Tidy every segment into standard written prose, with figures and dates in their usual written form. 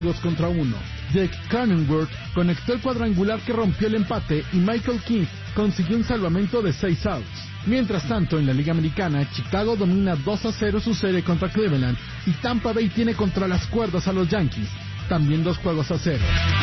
contra 1. Jake Cronenworth conectó el cuadrangular que rompió el empate y Michael King consiguió un salvamento de 6 outs. Mientras tanto, en la Liga Americana, Chicago domina 2-0 su serie contra Cleveland y Tampa Bay tiene contra las cuerdas a los Yankees, también 2-0.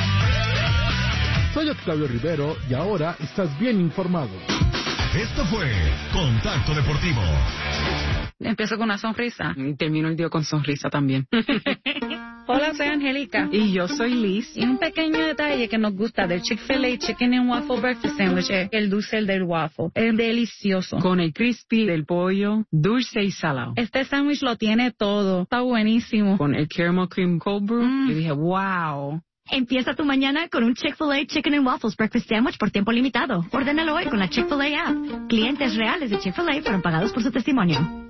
Soy Octavio Rivero y ahora estás bien informado. Esto fue Contacto Deportivo. Empiezo con una sonrisa y termino el día con sonrisa también. Hola, soy Angélica. Y yo soy Liz. Y un pequeño detalle que nos gusta del Chick-fil-A Chicken and Waffle Breakfast Sandwich es el dulce del waffle. Es delicioso. Con el crispy del pollo, dulce y salado. Este sándwich lo tiene todo. Está buenísimo. Con el caramel cream cold brew. Y dije, wow. Empieza tu mañana con un Chick-fil-A Chicken and Waffles Breakfast Sandwich por tiempo limitado. Ordénalo hoy con la Chick-fil-A app. Clientes reales de Chick-fil-A fueron pagados por su testimonio.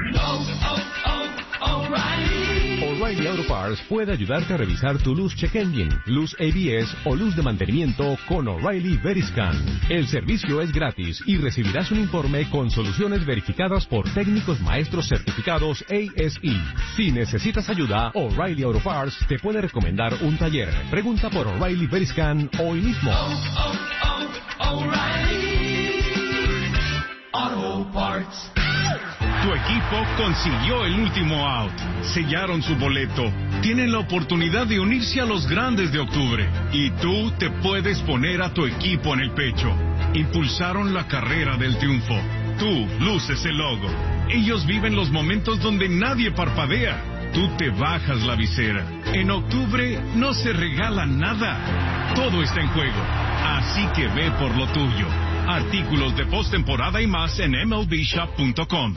O'Reilly Auto Parts puede ayudarte a revisar tu luz check engine, luz ABS o luz de mantenimiento con O'Reilly Veriscan. El servicio es gratis y recibirás un informe con soluciones verificadas por técnicos maestros certificados ASE. Si necesitas ayuda, O'Reilly Auto Parts te puede recomendar un taller. Pregunta por O'Reilly Veriscan hoy mismo. O'Reilly Auto Parts. Tu equipo consiguió el último out. Sellaron su boleto. Tienen la oportunidad de unirse a los grandes de octubre. Y tú te puedes poner a tu equipo en el pecho. Impulsaron la carrera del triunfo. Tú luces el logo. Ellos viven los momentos donde nadie parpadea. Tú te bajas la visera. En octubre no se regala nada. Todo está en juego. Así que ve por lo tuyo. Artículos de postemporada y más en MLBshop.com.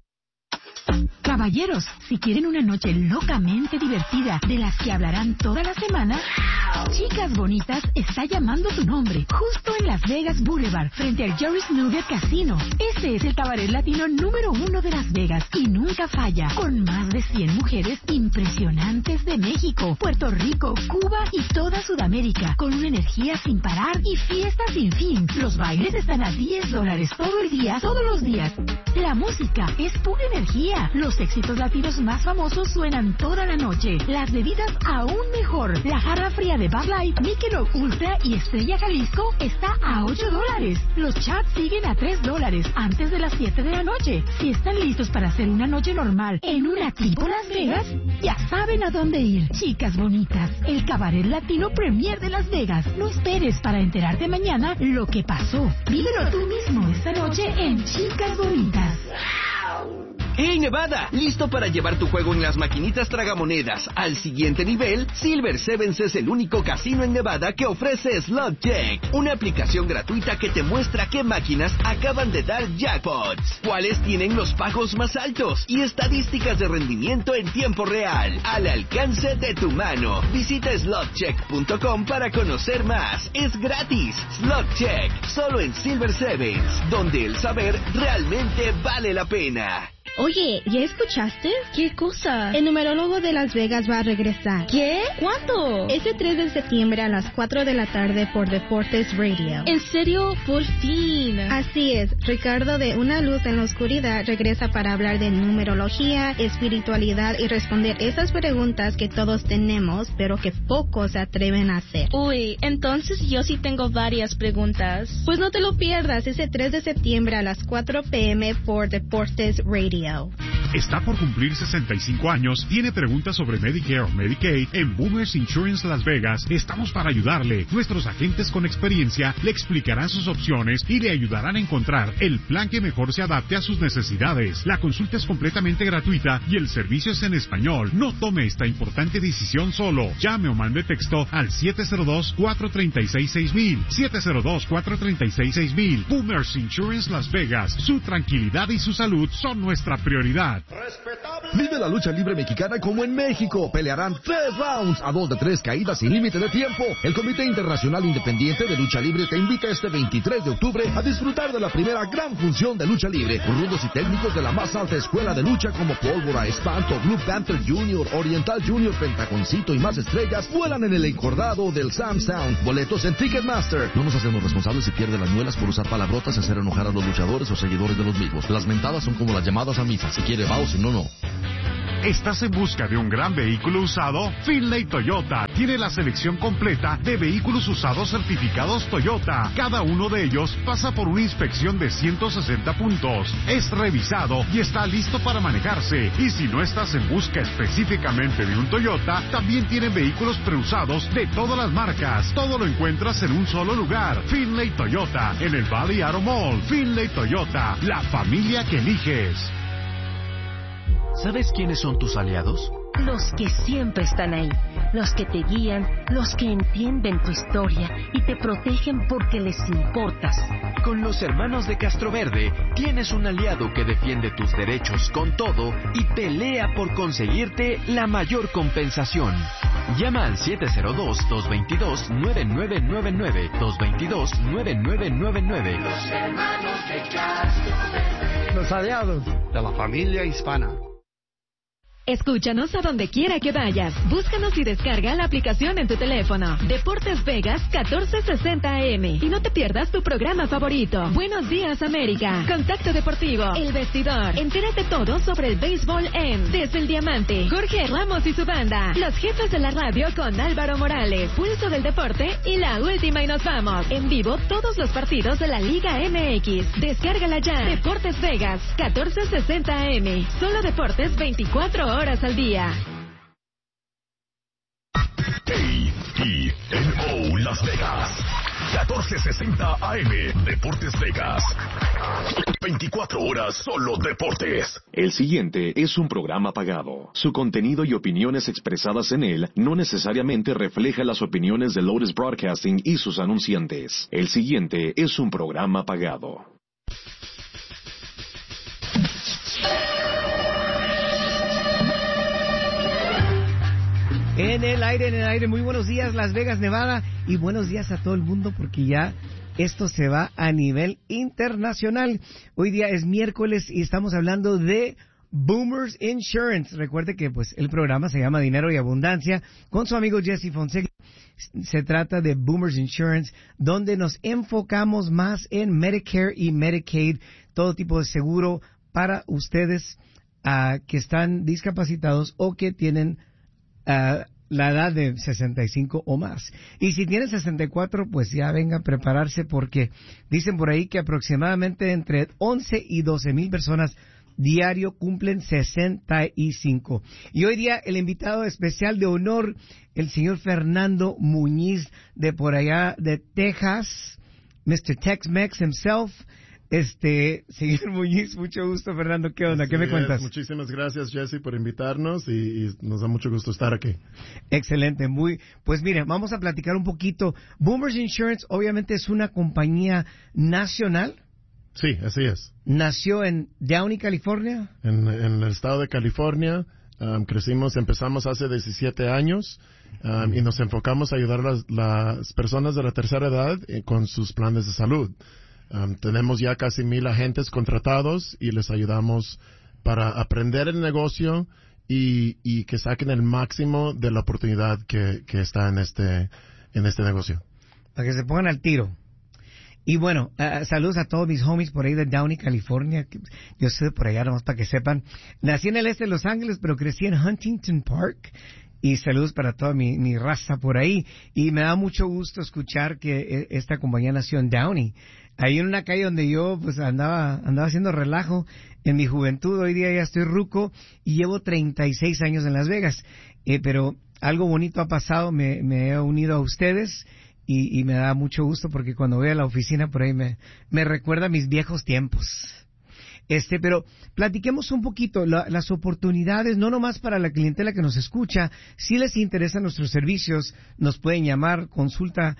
Caballeros, si quieren una noche locamente divertida, de las que hablarán toda la semana, Chicas Bonitas está llamando tu nombre, justo en Las Vegas Boulevard, frente al Jerry's Nugget Casino. Este es el cabaret latino número 1 de Las Vegas y nunca falla, con más de 100 mujeres impresionantes de México, Puerto Rico, Cuba y toda Sudamérica, con una energía sin parar y fiestas sin fin. Los bailes están a $10 todo el día, todos los días. La música es pura energía. Los éxitos latinos más famosos suenan toda la noche. Las bebidas aún mejor. La jarra fría de Bud Light, Michelob Ultra y Estrella Jalisco está a $8. Los chats siguen a $3 antes de las 7 de la noche. Si están listos para hacer una noche normal en una tipo Las Vegas, ya saben a dónde ir. Chicas Bonitas, el cabaret latino premier de Las Vegas. No esperes para enterarte mañana lo que pasó. Vívelo tú mismo esta noche en Chicas Bonitas. ¡Hey, Nevada! ¿Listo para llevar tu juego en las maquinitas tragamonedas al siguiente nivel? Silver Sevens es el único casino en Nevada que ofrece Slot Check, una aplicación gratuita que te muestra qué máquinas acaban de dar jackpots, cuáles tienen los pagos más altos y estadísticas de rendimiento en tiempo real, al alcance de tu mano. Visita slotcheck.com para conocer más. Es gratis. Slot Check, solo en Silver Sevens, donde el saber realmente vale la pena. Oye, ¿ya escuchaste? ¿Qué cosa? El numerólogo de Las Vegas va a regresar. ¿Qué? ¿Cuándo? Ese 3 de septiembre a las 4 de la tarde por Deportes Radio. ¿En serio? Por fin. Así es. Ricardo de Una Luz en la Oscuridad regresa para hablar de numerología, espiritualidad y responder esas preguntas que todos tenemos, pero que pocos se atreven a hacer. Uy, entonces yo sí tengo varias preguntas. Pues no te lo pierdas ese 3 de septiembre a las 4 p.m. por Deportes Radio. Está por cumplir 65 años, tiene preguntas sobre Medicare o Medicaid. En Boomers Insurance Las Vegas estamos para ayudarle. Nuestros agentes con experiencia le explicarán sus opciones y le ayudarán a encontrar el plan que mejor se adapte a sus necesidades. La consulta es completamente gratuita y el servicio es en español. No tome esta importante decisión solo. Llame o mande texto al 702-436-6000. 702-436-6000. Boomers Insurance Las Vegas. Su tranquilidad y su salud son nuestra prioridad. Vive la lucha libre mexicana como en México. Pelearán 3 rounds a 2 de 3 caídas sin límite de tiempo. El Comité Internacional Independiente de Lucha Libre te invita este 23 de octubre a disfrutar de la primera gran función de lucha libre. Rudos y técnicos de la más alta escuela de lucha como Pólvora, Espanto, Blue Panther Jr., Oriental Jr., Pentaconcito y más estrellas vuelan en el encordado del Sam Sound. Boletos en Ticketmaster. No nos hacemos responsables si pierde las muelas por usar palabrotas y hacer enojar a los luchadores o seguidores de los mismos. Las mentadas son como las llamadas a misa. Si quiere va o si no, no. ¿Estás en busca de un gran vehículo usado? Finlay Toyota tiene la selección completa de vehículos usados certificados Toyota. Cada uno de ellos pasa por una inspección de 160 puntos. Es revisado y está listo para manejarse. Y si no estás en busca específicamente de un Toyota, también tienen vehículos preusados de todas las marcas. Todo lo encuentras en un solo lugar. Finlay Toyota, en el Valley Auto Mall. Finlay Toyota, la familia que eliges. ¿Sabes quiénes son tus aliados? Los que siempre están ahí, los que te guían, los que entienden tu historia y te protegen porque les importas. Con los hermanos de Castroverde tienes un aliado que defiende tus derechos con todo y pelea por conseguirte la mayor compensación. Llama al 702-222-9999, 222-9999. Los hermanos de Castroverde. Los aliados de la familia hispana. Escúchanos a donde quiera que vayas. Búscanos y descarga la aplicación en tu teléfono. Deportes Vegas 1460 AM. Y no te pierdas tu programa favorito. Buenos días, América. Contacto Deportivo. El Vestidor. Entérate todo sobre el béisbol en Desde el Diamante. Jorge Ramos y su banda. Los jefes de la radio con Álvaro Morales. Pulso del Deporte y la última y nos vamos. En vivo todos los partidos de la Liga MX. Descárgala ya. Deportes Vegas 1460 AM. Solo deportes 24 horas al día. KTNO Las Vegas 1460 AM. Deportes Vegas, 24 horas solo deportes. El siguiente es un programa pagado. Su contenido y opiniones expresadas en él no necesariamente refleja las opiniones de Lotus Broadcasting y sus anunciantes. El siguiente es un programa pagado. En el aire, muy buenos días Las Vegas, Nevada, y buenos días a todo el mundo porque ya esto se va a nivel internacional. Hoy día es miércoles y estamos hablando de Boomers Insurance. Recuerde que pues el programa se llama Dinero y Abundancia con su amigo Jesse Fonseca. Se trata de Boomers Insurance, donde nos enfocamos más en Medicare y Medicaid, todo tipo de seguro para ustedes que están discapacitados o que tienen la edad de 65 o más. Y si tienen 64, pues ya venga a prepararse porque dicen por ahí que aproximadamente entre 11 y 12 mil personas diario cumplen 65. Y hoy día el invitado especial de honor, el señor Fernando Muñiz de por allá de Texas, Mr. Tex-Mex himself. Señor Muñiz, mucho gusto, Fernando. ¿Qué onda? ¿Qué me cuentas? Muchísimas gracias, Jesse, por invitarnos y nos da mucho gusto estar aquí. Excelente, pues mire, vamos a platicar un poquito. Boomers Insurance obviamente es una compañía nacional. Sí, así es. ¿Nació en Downey, California? En el estado de California. Empezamos hace 17 años y nos enfocamos a ayudar a las personas de la tercera edad con sus planes de salud. Tenemos ya casi 1,000 agentes contratados y les ayudamos para aprender el negocio y que saquen el máximo de la oportunidad que está en este negocio. Para que se pongan al tiro. Y bueno, saludos a todos mis homies por ahí de Downey, California. Yo soy de por allá, nomás para que sepan. Nací en el este de Los Ángeles, pero crecí en Huntington Park. Y saludos para toda mi raza por ahí. Y me da mucho gusto escuchar que esta compañía nació en Downey. Ahí en una calle donde yo pues andaba haciendo relajo en mi juventud. Hoy día ya estoy ruco y llevo 36 años en Las Vegas. Pero algo bonito ha pasado, me he unido a ustedes y me da mucho gusto porque cuando voy a la oficina por ahí me recuerda mis viejos tiempos. Pero platiquemos un poquito las oportunidades, no nomás para la clientela que nos escucha. Si les interesan nuestros servicios, nos pueden llamar, consulta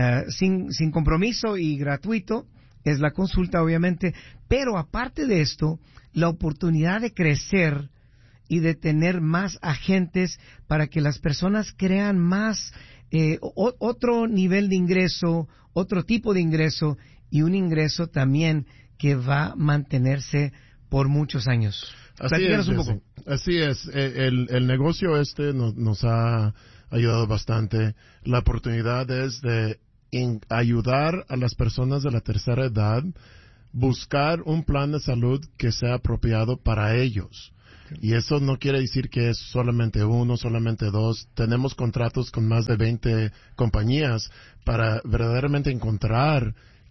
sin compromiso y gratuito. Es la consulta, obviamente. Pero aparte de esto, la oportunidad de crecer y de tener más agentes para que las personas crean más, otro nivel de ingreso, otro tipo de ingreso y un ingreso también que va a mantenerse por muchos años. Platícanos un poco. Así es. El negocio nos ha ayudado bastante. La oportunidad es de ayudar a las personas de la tercera edad buscar un plan de salud que sea apropiado para ellos. Y eso no quiere decir que es solamente uno, solamente dos. Tenemos contratos con más de 20 compañías para verdaderamente encontrar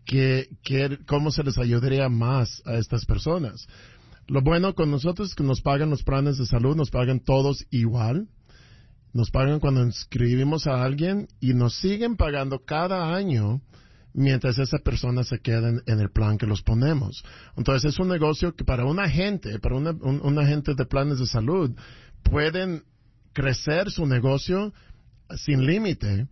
cómo se les ayudaría más a estas personas. Lo bueno con nosotros es que nos pagan los planes de salud, nos pagan todos igual. Nos pagan cuando inscribimos a alguien y nos siguen pagando cada año mientras esa persona se queda en el plan que los ponemos. Entonces es un negocio que para un agente, un agente de planes de salud, pueden crecer su negocio sin límite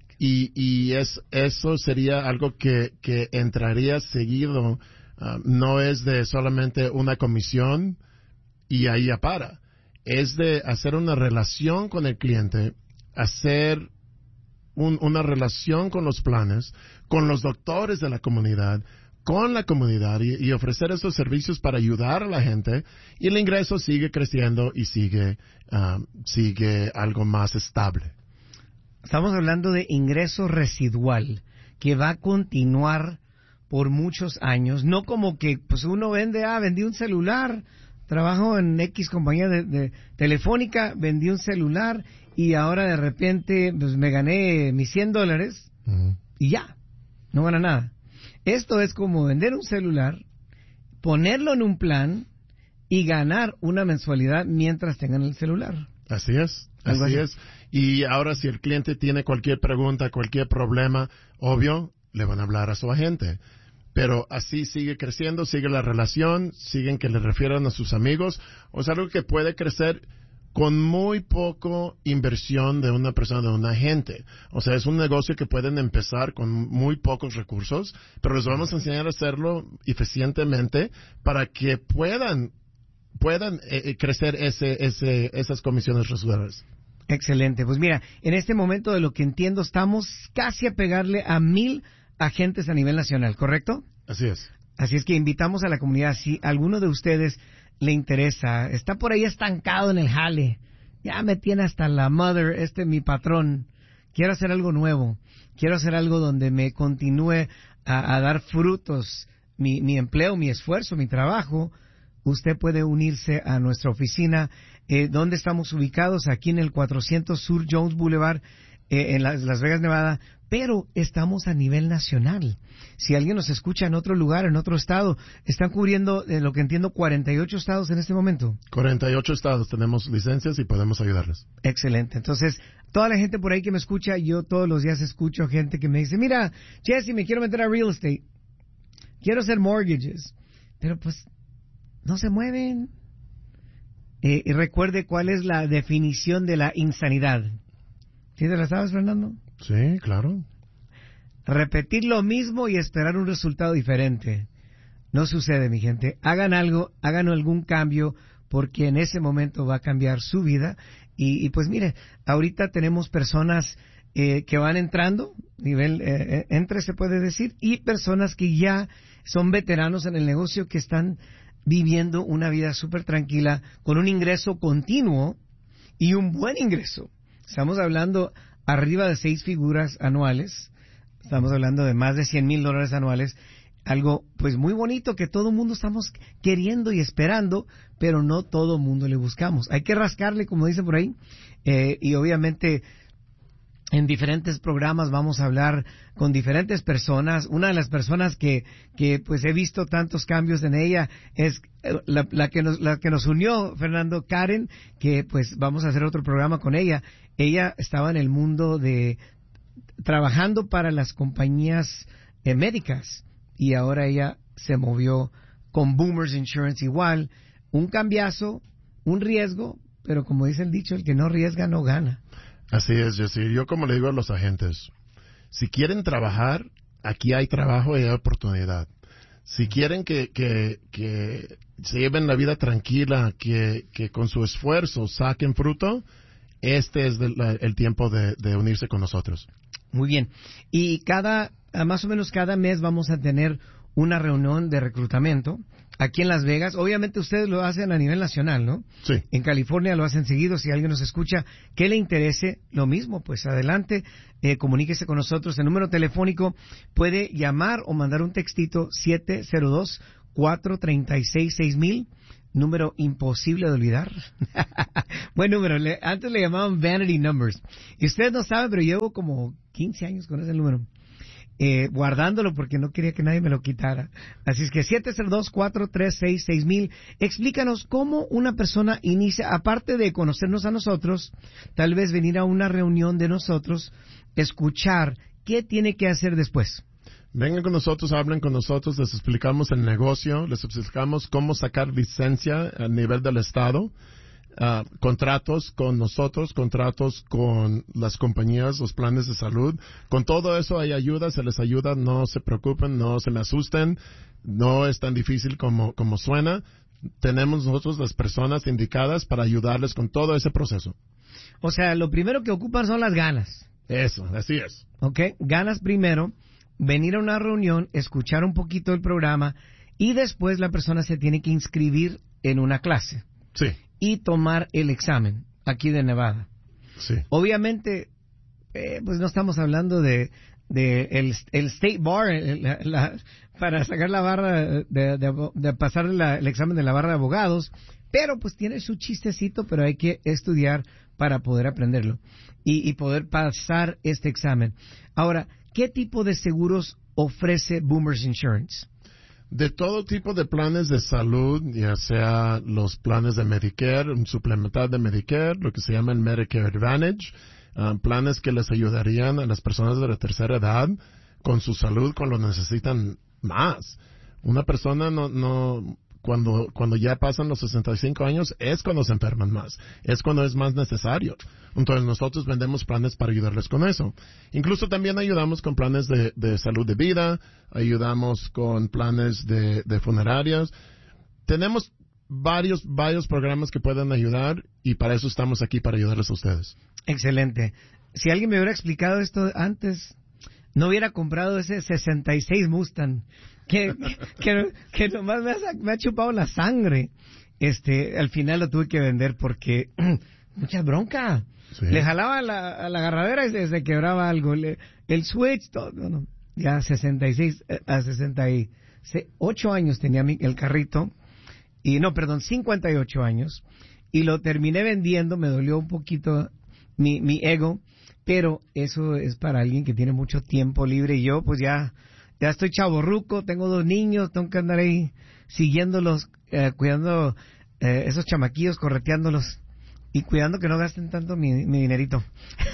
y eso sería algo que entraría seguido. No es de solamente una comisión y ahí ya para. Es de hacer una relación con el cliente, hacer una relación con los planes, con los doctores de la comunidad, con la comunidad y ofrecer esos servicios para ayudar a la gente y el ingreso sigue creciendo y sigue algo más estable. Estamos hablando de ingreso residual que va a continuar por muchos años, no como que pues uno vendí un celular, trabajo en X compañía de telefónica, vendí un celular y ahora de repente pues me gané mis $100 y ya, no gana nada. Esto es como vender un celular, ponerlo en un plan y ganar una mensualidad mientras tengan el celular. Así es. Y ahora si el cliente tiene cualquier pregunta, cualquier problema, obvio, le van a hablar a su agente. Pero así sigue creciendo, sigue la relación, siguen que le refieran a sus amigos. O sea, algo que puede crecer con muy poco inversión de una persona, de un agente. O sea, es un negocio que pueden empezar con muy pocos recursos, pero les vamos a enseñar a hacerlo eficientemente para que puedan crecer esas comisiones residuales. Excelente. Pues mira, en este momento de lo que entiendo, estamos casi a pegarle a 1,000 agentes a nivel nacional, ¿correcto? Así es. Así es que invitamos a la comunidad, si alguno de ustedes le interesa, está por ahí estancado en el jale, ya me tiene hasta la mother, mi patrón, quiero hacer algo nuevo, quiero hacer algo donde me continúe a dar frutos, mi empleo, mi esfuerzo, mi trabajo, usted puede unirse a nuestra oficina, donde estamos ubicados, aquí en el 400 Sur Jones Boulevard, en Las Vegas, Nevada, pero estamos a nivel nacional. Si alguien nos escucha en otro lugar, en otro estado, están cubriendo, lo que entiendo, 48 estados en este momento. 48 estados, tenemos licencias y podemos ayudarles. Excelente. Entonces, toda la gente por ahí que me escucha, yo todos los días escucho gente que me dice, mira, Jesse, me quiero meter a real estate, quiero hacer mortgages, pero pues no se mueven. Y recuerde cuál es la definición de la insanidad. ¿Sí te la sabes, Fernando? Sí, claro. Repetir lo mismo y esperar un resultado diferente. No sucede, mi gente. Hagan algo, hagan algún cambio, porque en ese momento va a cambiar su vida. Y pues mire, ahorita tenemos personas que van entrando, nivel entre se puede decir, y personas que ya son veteranos en el negocio, que están viviendo una vida súper tranquila, con un ingreso continuo y un buen ingreso. Estamos hablando arriba de 6 figuras anuales, estamos hablando de más de $100,000 anuales, algo pues muy bonito que todo el mundo estamos queriendo y esperando, pero no todo el mundo le buscamos. Hay que rascarle, como dicen por ahí, y obviamente en diferentes programas vamos a hablar con diferentes personas. Una de las personas que pues he visto tantos cambios en ella es la que nos unió, Fernando, Karen, que pues vamos a hacer otro programa con ella. Ella estaba en el mundo de trabajando para las compañías médicas y ahora ella se movió con Boomers Insurance igual. Un cambiazo, un riesgo, pero como dice el dicho, el que no arriesga no gana. Así es, Jessy. Yo como le digo a los agentes, si quieren trabajar, aquí hay trabajo y hay oportunidad. Si quieren que se lleven la vida tranquila, que con su esfuerzo saquen fruto, este es el tiempo de unirse con nosotros. Muy bien. Y más o menos cada mes vamos a tener una reunión de reclutamiento aquí en Las Vegas. Obviamente ustedes lo hacen a nivel nacional, ¿no? Sí. En California lo hacen seguido. Si alguien nos escucha que le interese lo mismo, pues adelante, comuníquese con nosotros. El número telefónico puede llamar o mandar un textito 702-436-6000. número imposible de olvidar. Buen número, antes le llamaban Vanity Numbers. Y ustedes no saben, pero llevo como 15 años con ese número. Guardándolo porque no quería que nadie me lo quitara. Así es que 702-436-6000. Explícanos cómo una persona inicia, aparte de conocernos a nosotros, tal vez venir a una reunión de nosotros, escuchar qué tiene que hacer después. Vengan con nosotros, hablen con nosotros, les explicamos el negocio, les explicamos cómo sacar licencia a nivel del estado. Contratos con nosotros, contratos con las compañías, los planes de salud. Con todo eso hay ayuda, se les ayuda, no se preocupen, no se me asusten, no es tan difícil como suena. Tenemos nosotros las personas indicadas para ayudarles con todo ese proceso. O sea, lo primero que ocupan son las ganas. Eso, así es. Ok, ganas primero, venir a una reunión, escuchar un poquito el programa y después la persona se tiene que inscribir en una clase. Sí. Y tomar el examen aquí de Nevada. Sí. Obviamente, pues no estamos hablando de el State Bar para sacar la barra de pasar el examen de la barra de abogados, pero pues tiene su chistecito, pero hay que estudiar para poder aprenderlo y poder pasar este examen. Ahora, ¿qué tipo de seguros ofrece Boomers Insurance? De todo tipo de planes de salud, ya sea los planes de Medicare, un suplemental de Medicare, lo que se llama el Medicare Advantage, planes que les ayudarían a las personas de la tercera edad con su salud cuando lo necesitan más. Una persona cuando ya pasan los 65 años es cuando se enferman más, es cuando es más necesario. Entonces nosotros vendemos planes para ayudarles con eso. Incluso también ayudamos con planes de salud de vida, ayudamos con planes de funerarias. Tenemos varios programas que pueden ayudar y para eso estamos aquí, para ayudarles a ustedes. Excelente. Si alguien me hubiera explicado esto antes, no hubiera comprado ese 66 Mustang que nomás me ha chupado la sangre. Al final lo tuve que vender porque mucha bronca. Sí. Le jalaba a la agarradera y se quebraba algo. El switch, todo. No. Ya 68 años tenía el carrito. 58 años. Y lo terminé vendiendo, me dolió un poquito mi ego. Pero eso es para alguien que tiene mucho tiempo libre y yo pues ya estoy chavorruco, tengo 2 niños, tengo que andar ahí siguiéndolos, cuidando esos chamaquillos, correteándolos y cuidando que no gasten tanto mi dinerito.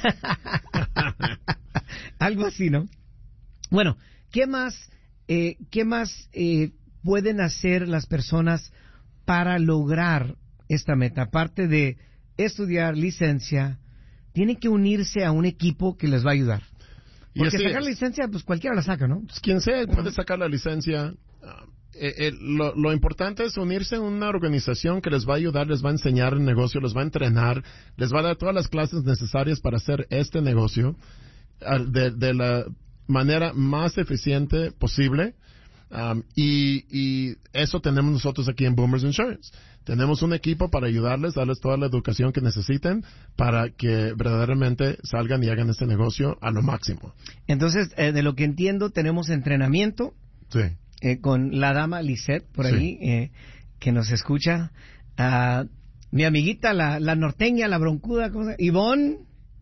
Algo así, ¿no? Bueno, ¿qué más pueden hacer las personas para lograr esta meta? Aparte de estudiar licencia, tienen que unirse a un equipo que les va a ayudar. Porque sacar la licencia, pues cualquiera la saca, ¿no? Pues quien sea puede sacar la licencia. Lo importante es unirse a una organización que les va a ayudar, les va a enseñar el negocio, les va a entrenar, les va a dar todas las clases necesarias para hacer este negocio de la manera más eficiente posible. Y eso tenemos nosotros aquí en Boomers Insurance. Tenemos un equipo para ayudarles, darles toda la educación que necesiten para que verdaderamente salgan y hagan este negocio a lo máximo. Entonces, de lo que entiendo, tenemos entrenamiento. Sí. Con la dama Lisette, por ahí, que nos escucha. Mi amiguita, la norteña, la broncuda, ¿cómo se llama? Ivonne.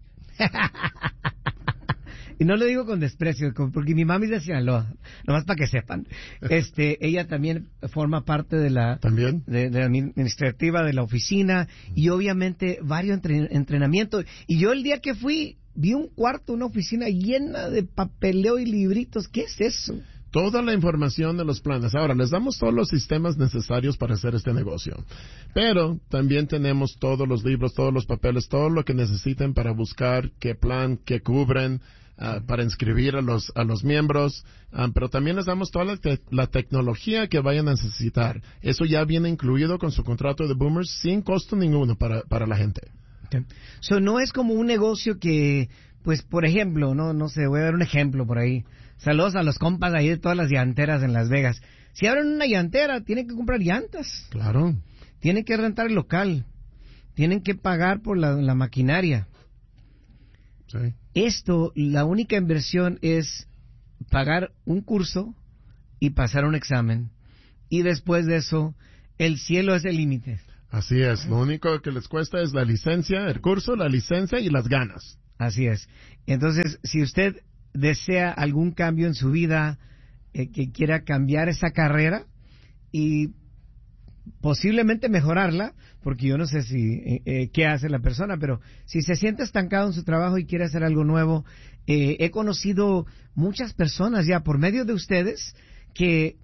Y no lo digo con desprecio, porque mi mami es de Sinaloa, nomás para que sepan. Ella también forma parte de la administrativa de la oficina y obviamente varios entrenamientos. Y yo el día que fui, vi un cuarto, una oficina llena de papeleo y libritos. ¿Qué es eso? Toda la información de los planes. Ahora, les damos todos los sistemas necesarios para hacer este negocio. Pero también tenemos todos los libros, todos los papeles, todo lo que necesiten para buscar qué plan, qué cubren, para inscribir a los miembros. Pero también les damos toda la tecnología que vayan a necesitar. Eso ya viene incluido con su contrato de Boomers sin costo ninguno para la gente. Okay. So, no es como un negocio que, pues, por ejemplo, no sé, voy a dar un ejemplo por ahí. Saludos a los compas ahí de todas las llanteras en Las Vegas. Si abren una llantera, tienen que comprar llantas. Claro. Tienen que rentar el local. Tienen que pagar por la maquinaria. Sí. Esto, la única inversión es pagar un curso y pasar un examen. Y después de eso, el cielo es el límite. Así es, lo único que les cuesta es la licencia, el curso, la licencia y las ganas. Así es. Entonces, si usted desea algún cambio en su vida, que quiera cambiar esa carrera y posiblemente mejorarla, porque yo no sé si qué hace la persona, pero si se siente estancado en su trabajo y quiere hacer algo nuevo, he conocido muchas personas ya por medio de ustedes que,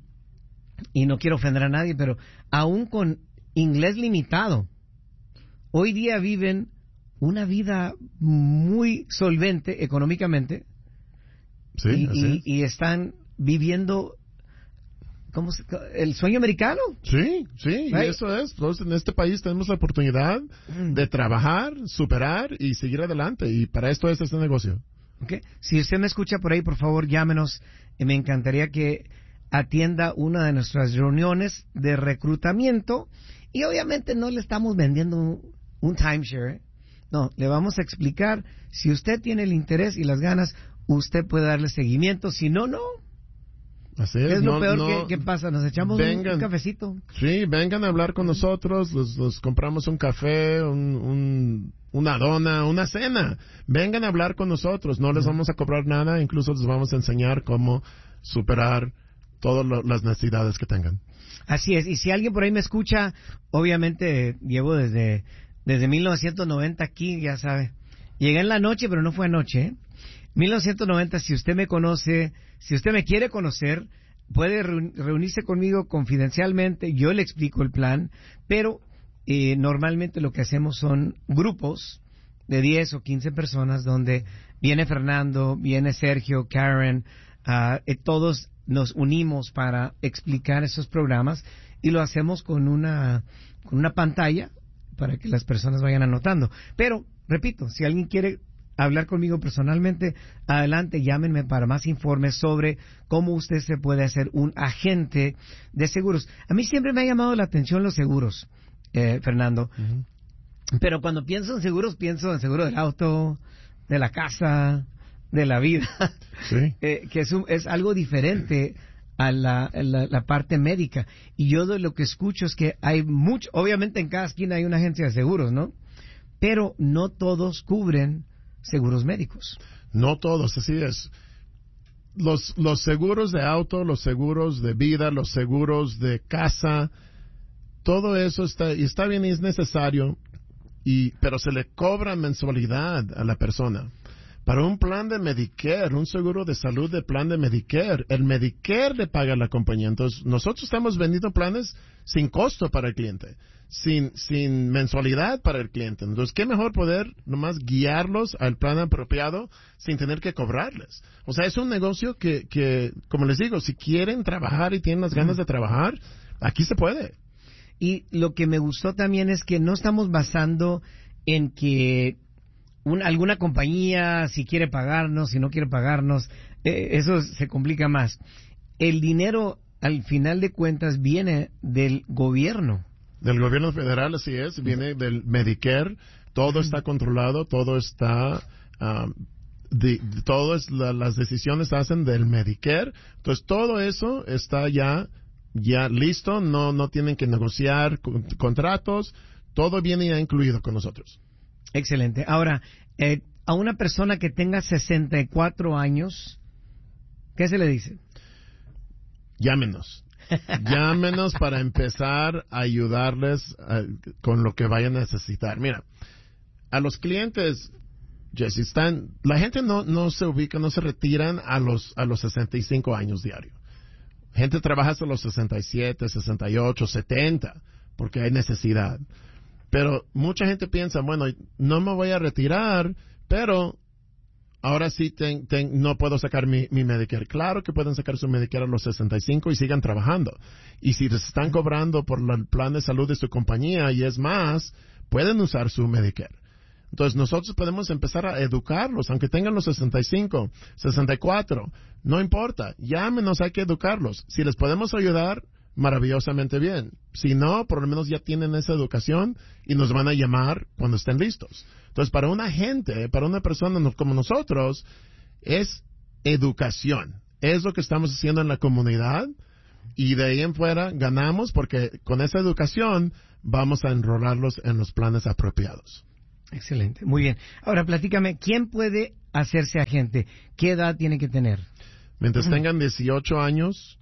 y no quiero ofender a nadie, pero aún con inglés limitado, hoy día viven una vida muy solvente económicamente. Sí, y están viviendo el sueño americano. Sí, right. Y eso es. Entonces, en este país tenemos la oportunidad de trabajar, superar y seguir adelante. Y para esto es este negocio. Okay. Si usted me escucha por ahí, por favor, llámenos. Me encantaría que atienda una de nuestras reuniones de reclutamiento. Y obviamente no le estamos vendiendo un timeshare. No, le vamos a explicar. Si usted tiene el interés y las ganas, usted puede darle seguimiento. Si no, no. Así es. ¿Qué es lo peor que pasa? ¿Nos echamos un cafecito? Sí, vengan a hablar con nosotros. Los compramos un café, una dona, una cena. Vengan a hablar con nosotros. No les vamos a cobrar nada. Incluso les vamos a enseñar cómo superar todas las necesidades que tengan. Así es. Y si alguien por ahí me escucha, obviamente llevo desde 1990 aquí, ya sabe. Llegué en la noche, pero no fue anoche, ¿eh? 1990, si usted me conoce, si usted me quiere conocer, puede reunirse conmigo confidencialmente, yo le explico el plan, pero normalmente lo que hacemos son grupos de 10 o 15 personas donde viene Fernando, viene Sergio, Karen, todos nos unimos para explicar esos programas y lo hacemos con una pantalla para que las personas vayan anotando. Pero, repito, si alguien quiere hablar conmigo personalmente, adelante, llámenme para más informes sobre cómo usted se puede hacer un agente de seguros. A mí siempre me ha llamado la atención los seguros, Fernando. Uh-huh. Pero cuando pienso en seguros, pienso en seguro del auto, de la casa, de la vida. Sí. Que es algo diferente a la parte médica. Y yo de lo que escucho es que hay mucho, obviamente en cada esquina hay una agencia de seguros, ¿no? Pero no todos cubren seguros médicos. No todos, así es. Los seguros de auto, los seguros de vida, los seguros de casa, todo eso está bien y es necesario, pero se le cobra mensualidad a la persona. Para un plan de Medicare, un seguro de salud de plan de Medicare, el Medicare le paga a la compañía. Entonces, nosotros estamos vendiendo planes sin costo para el cliente, sin mensualidad para el cliente. Entonces, qué mejor poder nomás guiarlos al plan apropiado sin tener que cobrarles. O sea, es un negocio que como les digo, si quieren trabajar y tienen las ganas de trabajar, aquí se puede. Y lo que me gustó también es que no estamos basando en que alguna compañía, si quiere pagarnos, si no quiere pagarnos, eso se complica más. El dinero, al final de cuentas, viene del gobierno. Del gobierno federal, así es, viene del Medicare, todo está controlado, todo está, las decisiones se hacen del Medicare, entonces todo eso está ya listo, no tienen que negociar contratos, todo viene ya incluido con nosotros. Excelente. Ahora, a una persona que tenga 64 años, ¿qué se le dice? Llámenos. Llámenos para empezar a ayudarles con lo que vayan a necesitar. Mira, a los clientes, Jesse, la gente no se ubica, no se retiran a los 65 años diario. Gente trabaja hasta los 67, 68, 70, porque hay necesidad. Pero mucha gente piensa, bueno, no me voy a retirar, pero ahora sí no puedo sacar mi Medicare. Claro que pueden sacar su Medicare a los 65 y sigan trabajando. Y si les están cobrando por el plan de salud de su compañía y es más, pueden usar su Medicare. Entonces nosotros podemos empezar a educarlos, aunque tengan los 65, 64, no importa. Llámenos, hay que educarlos. Si les podemos ayudar, maravillosamente bien. Si no, por lo menos ya tienen esa educación y nos van a llamar cuando estén listos. Entonces, para una gente, para una persona como nosotros, es educación. Es lo que estamos haciendo en la comunidad Y de ahí en fuera ganamos porque con esa educación vamos a enrolarlos en los planes apropiados. Excelente, muy bien. Ahora, platícame, ¿quién puede hacerse agente? ¿Qué edad tiene que tener? Mientras tengan 18 años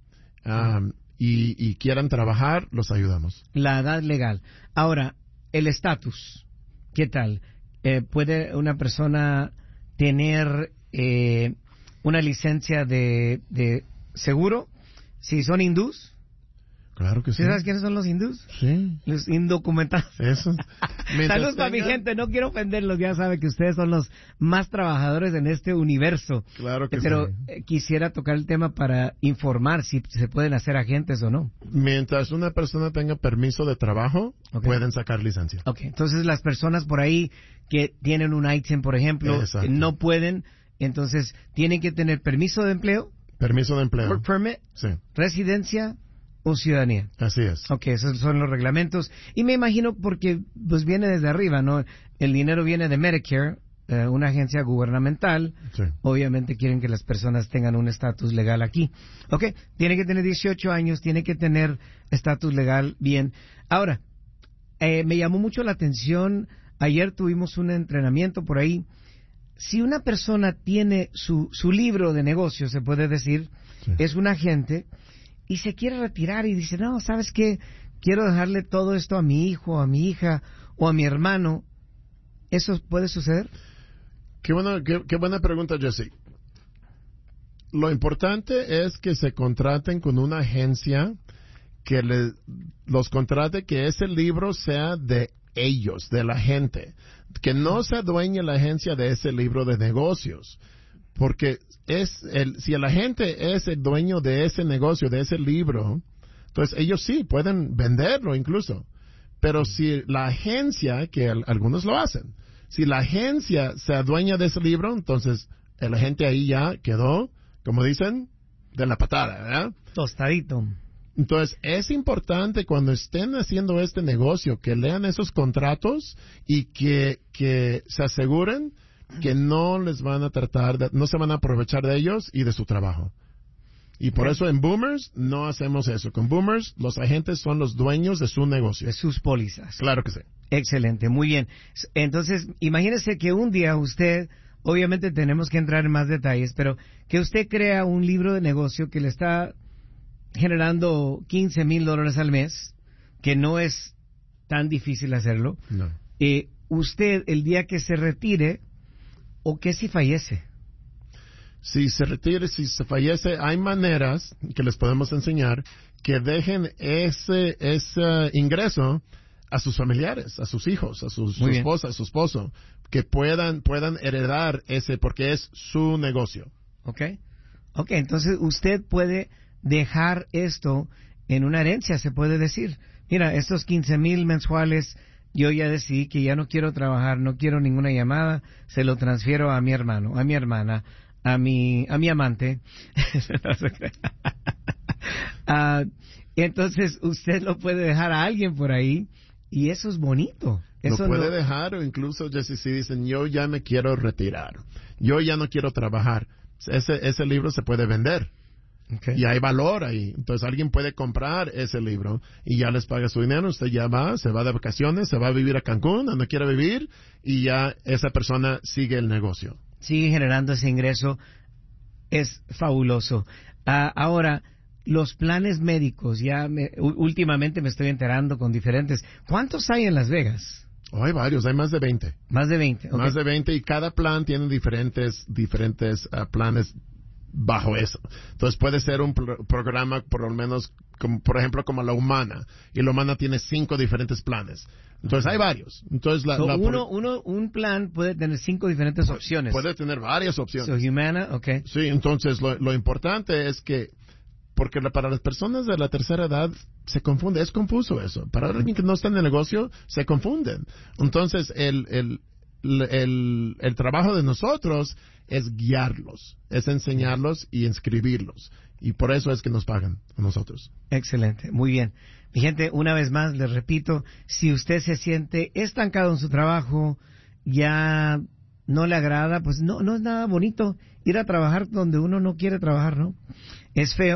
y quieran trabajar, los ayudamos. La edad legal. Ahora, el estatus, ¿qué tal? ¿Puede una persona tener una licencia de seguro si son hindús? Claro que sí. ¿Sabes quiénes son los hindús? Sí. Los indocumentados. Eso. Saludos a mi gente, no quiero ofenderlos, ya sabe que ustedes son los más trabajadores en este universo. Claro que Pero sí. Quisiera tocar el tema para informar si se pueden hacer agentes o no. Mientras una persona tenga permiso de trabajo, pueden sacar licencia. Ok, entonces las personas por ahí que tienen un ITIN, por ejemplo, no pueden, entonces tienen que tener permiso de empleo. Permiso de empleo. Work permit. Sí. Residencia o ciudadanía. Así es. Ok, esos son los reglamentos. Y me imagino porque pues viene desde arriba, ¿no? El dinero viene de Medicare, una agencia gubernamental. Sí. Obviamente quieren que las personas tengan un estatus legal aquí. Ok, tiene que tener 18 años, tiene que tener estatus legal bien. Ahora, me llamó mucho la atención, ayer tuvimos un entrenamiento por ahí. Si una persona tiene su libro de negocios, se puede decir, es un agente, y se quiere retirar y dice, no, ¿sabes qué? Quiero dejarle todo esto a mi hijo, a mi hija o a mi hermano. ¿Eso puede suceder? Qué buena pregunta, Jesse. Lo importante es que se contraten con una agencia que los contrate, que ese libro sea de ellos, de la gente. Que no se adueñe la agencia de ese libro de negocios. Porque si el agente es el dueño de ese negocio, de ese libro, entonces ellos sí pueden venderlo incluso. Pero si la agencia, que algunos lo hacen, si la agencia se adueña de ese libro, entonces el agente ahí ya quedó, como dicen, de la patada, ¿verdad? Tostadito. Entonces, es importante cuando estén haciendo este negocio que lean esos contratos y que se aseguren que no les van a no se van a aprovechar de ellos y de su trabajo. Y por eso en Boomers no hacemos eso. Con Boomers, los agentes son los dueños de su negocio. De sus pólizas. Claro que sí. Excelente, muy bien. Entonces, imagínese que un día usted, obviamente tenemos que entrar en más detalles, pero que usted crea un libro de negocio que le está generando $15,000 al mes, que no es tan difícil hacerlo. No. Usted, el día que se retire, ¿o qué si fallece? Si se retire, si se fallece, hay maneras que les podemos enseñar que dejen ese ingreso a sus familiares, a sus hijos, a su esposa, a su esposo, que puedan heredar ese, porque es su negocio. Ok, entonces usted puede dejar esto en una herencia, se puede decir. Mira, estos 15,000 mensuales, yo ya decidí que ya no quiero trabajar, no quiero ninguna llamada, se lo transfiero a mi hermano, a mi hermana, a mi amante. Entonces usted lo puede dejar a alguien por ahí y eso es bonito. Eso lo puede dejar, o incluso Jesse, si dicen, yo ya me quiero retirar, yo ya no quiero trabajar, ese libro se puede vender. Okay. Y hay valor ahí. Entonces alguien puede comprar ese libro y ya les paga su dinero. Usted ya se va de vacaciones, se va a vivir a Cancún, donde quiera vivir, y ya esa persona sigue el negocio. Sigue generando ese ingreso. Es fabuloso. Ahora, los planes médicos, últimamente me estoy enterando con diferentes. ¿Cuántos hay en Las Vegas? Hay varios, hay más de 20. Más de 20. Okay. Más de 20 y cada plan tiene diferentes planes bajo eso. Entonces puede ser un programa por lo menos, como, por ejemplo, como la Humana. Y la Humana tiene 5 diferentes planes. Entonces hay varios. Entonces un plan puede tener 5 diferentes opciones. Puede tener varias opciones. So, Humana, okay. Sí, entonces lo importante es que, porque para las personas de la tercera edad se confunde, es confuso eso. Para alguien que no está en el negocio, se confunden. Entonces el trabajo de nosotros es guiarlos, es enseñarlos y inscribirlos. Y por eso es que nos pagan a nosotros. Excelente, muy bien. Mi gente, una vez más les repito, si usted se siente estancado en su trabajo, ya no le agrada, pues no es nada bonito ir a trabajar donde uno no quiere trabajar, ¿no? Es feo.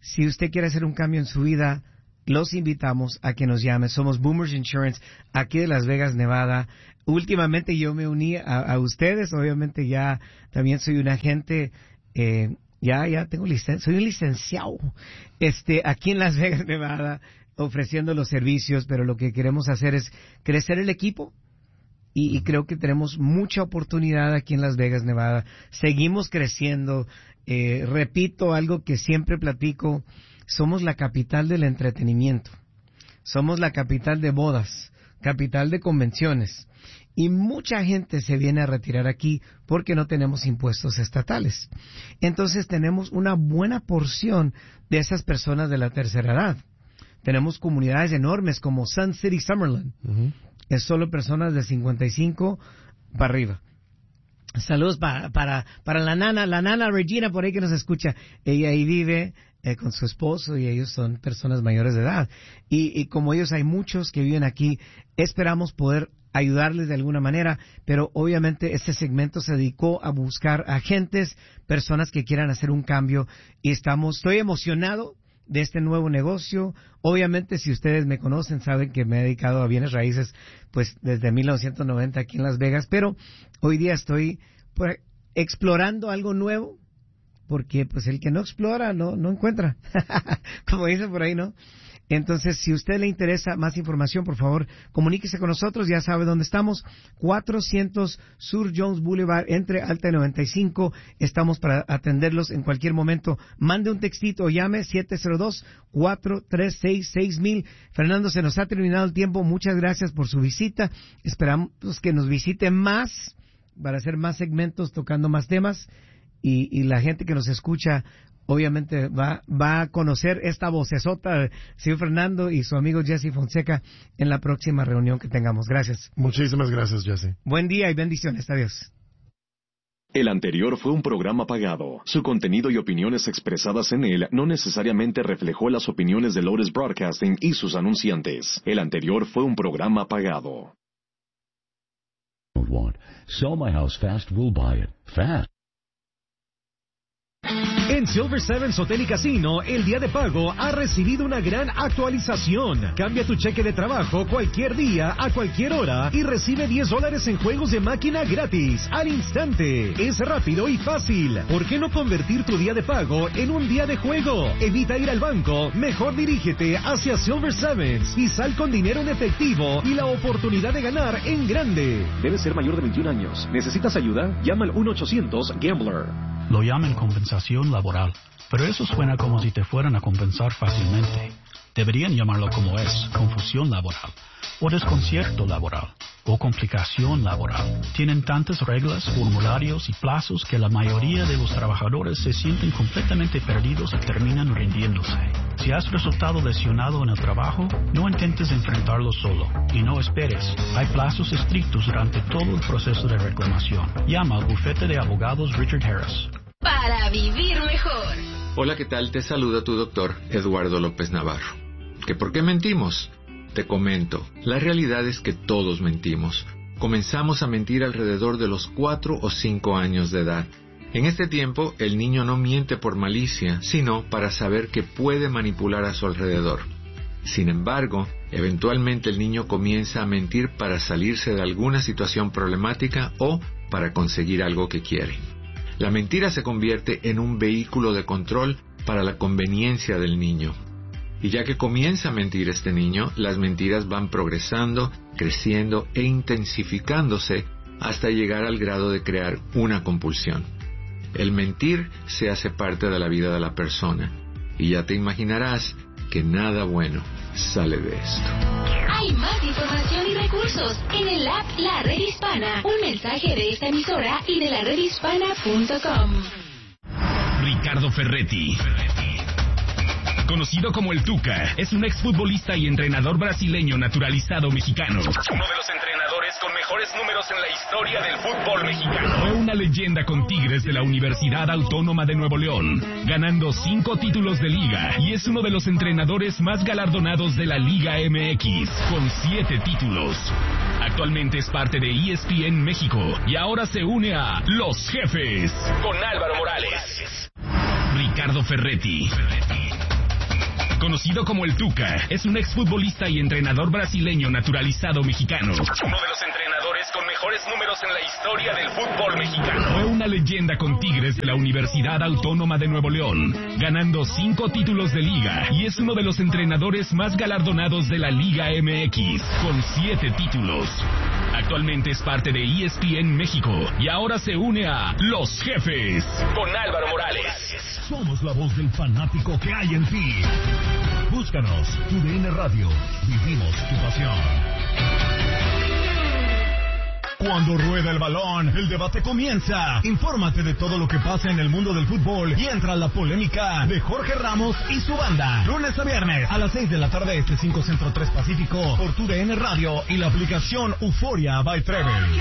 si usted quiere hacer un cambio en su vida, los invitamos a que nos llame. Somos Boomers Insurance, aquí de Las Vegas, Nevada. Últimamente yo me uní a ustedes, obviamente ya también soy un agente, ya tengo licencia, soy un licenciado, aquí en Las Vegas, Nevada, ofreciendo los servicios, pero lo que queremos hacer es crecer el equipo. Y creo que tenemos mucha oportunidad aquí en Las Vegas, Nevada. Seguimos creciendo. Repito algo que siempre platico. Somos la capital del entretenimiento. Somos la capital de bodas, capital de convenciones. Y mucha gente se viene a retirar aquí porque no tenemos impuestos estatales. Entonces tenemos una buena porción de esas personas de la tercera edad. Tenemos comunidades enormes como Sun City, Summerlin. Es solo personas de 55 para arriba. Saludos para la nana Regina por ahí que nos escucha. Ella ahí vive con su esposo y ellos son personas mayores de edad. Y como ellos hay muchos que viven aquí, esperamos poder ayudarles de alguna manera, pero obviamente este segmento se dedicó a buscar agentes, personas que quieran hacer un cambio y estoy emocionado de este nuevo negocio. Obviamente, si ustedes me conocen, saben que me he dedicado a bienes raíces pues desde 1990 aquí en Las Vegas, pero hoy día estoy explorando algo nuevo, porque pues el que no explora no encuentra, como dicen por ahí, ¿no? Entonces, si a usted le interesa más información, por favor, comuníquese con nosotros. Ya sabe dónde estamos. 400 Sur Jones Boulevard, entre Alta y 95. Estamos para atenderlos en cualquier momento. Mande un textito o llame 702-436-6000. Fernando, se nos ha terminado el tiempo. Muchas gracias por su visita. Esperamos que nos visite más para hacer más segmentos, tocando más temas. Y la gente que nos escucha obviamente va a conocer esta vocesota del señor Fernando y su amigo Jesse Fonseca en la próxima reunión que tengamos. Gracias. Muchísimas gracias, Jesse. Buen día y bendiciones. Adiós. El anterior fue un programa pagado. Su contenido y opiniones expresadas en él no necesariamente reflejó las opiniones de Lotus Broadcasting y sus anunciantes. El anterior fue un programa pagado. Sell my house fast, we'll buy it fast. En Silver Sevens Hotel y Casino, el día de pago ha recibido una gran actualización. Cambia tu cheque de trabajo cualquier día, a cualquier hora, y recibe $10 en juegos de máquina gratis, al instante. Es rápido y fácil. ¿Por qué no convertir tu día de pago en un día de juego? Evita ir al banco, mejor dirígete hacia Silver Sevens y sal con dinero en efectivo y la oportunidad de ganar en grande. Debes ser mayor de 21 años. ¿Necesitas ayuda? Llama al 1-800-GAMBLER. Lo llaman compensación laboral, pero eso suena como si te fueran a compensar fácilmente. Deberían llamarlo como es, confusión laboral, o desconcierto laboral, o complicación laboral. Tienen tantas reglas, formularios y plazos que la mayoría de los trabajadores se sienten completamente perdidos y terminan rindiéndose. Si has resultado lesionado en el trabajo, no intentes enfrentarlo solo y no esperes. Hay plazos estrictos durante todo el proceso de reclamación. Llama al bufete de abogados Richard Harris. Para vivir mejor. Hola, ¿qué tal? Te saluda tu doctor Eduardo López Navarro. ¿Que por qué mentimos? Te comento, la realidad es que todos mentimos. Comenzamos a mentir alrededor de los 4 o 5 años de edad. En este tiempo, el niño no miente por malicia, sino para saber que puede manipular a su alrededor. Sin embargo, eventualmente el niño comienza a mentir para salirse de alguna situación problemática o para conseguir algo que quiere. La mentira se convierte en un vehículo de control para la conveniencia del niño. Y ya que comienza a mentir este niño, las mentiras van progresando, creciendo e intensificándose hasta llegar al grado de crear una compulsión. El mentir se hace parte de la vida de la persona, y ya te imaginarás que nada bueno sale de esto. Hay más información y recursos en el app La Red Hispana. Un mensaje de esta emisora y de laredhispana.com. Ricardo Ferretti, conocido como el Tuca, es un exfutbolista y entrenador brasileño naturalizado mexicano. Uno de los entrenadores con mejores números en la historia del fútbol mexicano. Fue una leyenda con Tigres de la Universidad Autónoma de Nuevo León, ganando 5 títulos de liga, y es uno de los entrenadores más galardonados de la Liga MX, con 7 títulos. Actualmente es parte de ESPN México y ahora se une a Los Jefes con Álvaro Morales. Ricardo Ferretti. conocido como el Tuca, es un exfutbolista y entrenador brasileño naturalizado mexicano. Uno de los entrenadores con mejores números en la historia del fútbol mexicano. Fue una leyenda con Tigres de la Universidad Autónoma de Nuevo León, ganando 5 títulos de liga, y es uno de los entrenadores más galardonados de la Liga MX, con 7 títulos. Actualmente es parte de ESPN México y ahora se une a Los Jefes con Álvaro Morales. Somos la voz del fanático que hay en ti. Búscanos, TUDN Radio. Vivimos tu pasión. Cuando rueda el balón, el debate comienza. Infórmate de todo lo que pasa en el mundo del fútbol y entra a la polémica de Jorge Ramos y su banda. Lunes a viernes a las 6 de la tarde, 5 Centro 3 Pacífico, por TUDN Radio y la aplicación Euforia by Treble.